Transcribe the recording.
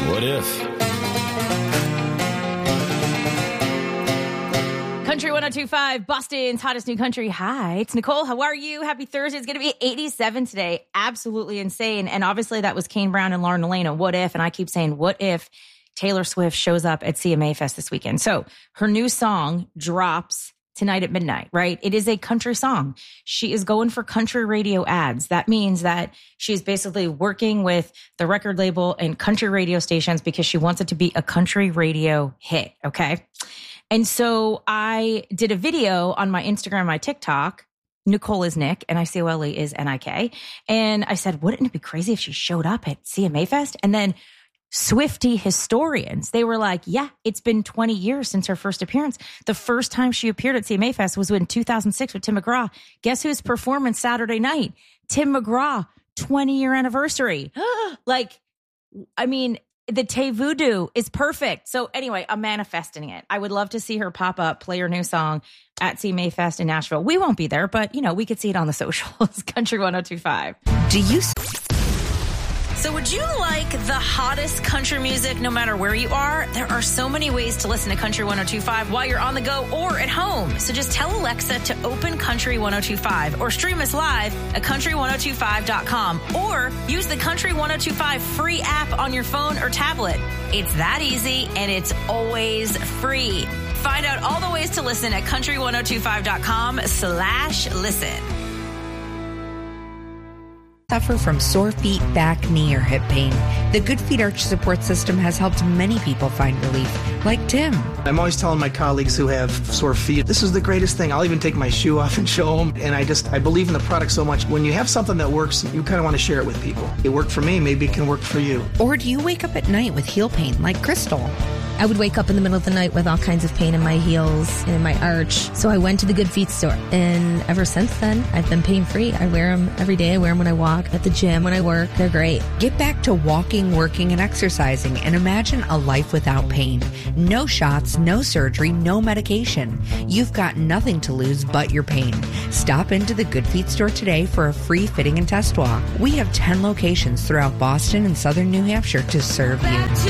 What if? Country 102.5, Boston's hottest new country. Hi, it's Nicole. How are you? Happy Thursday. It's going to be 87 today. Absolutely insane. And obviously that was Kane Brown and Lauren Elena. What if? And I keep saying, what if Taylor Swift shows up at CMA Fest this weekend? So her new song drops tonight at midnight, right? It is a country song. She is going for country radio ads. That means that she's basically working with the record label and country radio stations because she wants it to be a country radio hit. Okay. And so I did a video on my Instagram, my TikTok. Nicole is Nick and ICOLE is NIK. And I said, wouldn't it be crazy if she showed up at CMA Fest? And then Swiftie historians, they were like, yeah, it's been 20 years since her first appearance. The first time she appeared at CMA Fest was in 2006 with Tim McGraw. Guess who's performing Saturday night? Tim McGraw, 20-year anniversary. The Tay Voodoo is perfect. So anyway, I'm manifesting it. I would love to see her pop up, play her new song at CMA Fest in Nashville. We won't be there, but, we could see it on the socials. Country 102.5. Do you... So would you like the hottest country music no matter where you are? There are so many ways to listen to Country 102.5 while you're on the go or at home. So just tell Alexa to open Country 102.5 or stream us live at country1025.com or use the Country 102.5 free app on your phone or tablet. It's that easy and it's always free. Find out all the ways to listen at country1025.com/listen. Suffer from sore feet, back, knee, or hip pain. The Good Feet Arch Support System has helped many people find relief, like Tim. I'm always telling my colleagues who have sore feet, this is the greatest thing. I'll even take my shoe off and show them. And I believe in the product so much. When you have something that works, you kind of want to share it with people. It worked for me, maybe it can work for you. Or do you wake up at night with heel pain, like Crystal? I would wake up in the middle of the night with all kinds of pain in my heels and in my arch. So I went to the Good Feet store. And ever since then, I've been pain-free. I wear them every day. I wear them when I walk, at the gym, when I work. They're great. Get back to walking, working, and exercising and imagine a life without pain. No shots, no surgery, no medication. You've got nothing to lose but your pain. Stop into the Good Feet store today for a free fitting and test walk. We have 10 locations throughout Boston and southern New Hampshire to serve you.